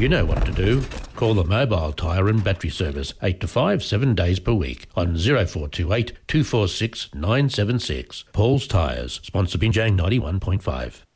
You know what to do. Call the Mobile Tyre and Battery Service 8 to 5, 7 days per week on 0428 246 976. Paul's Tyres, sponsor Binjang 91.5.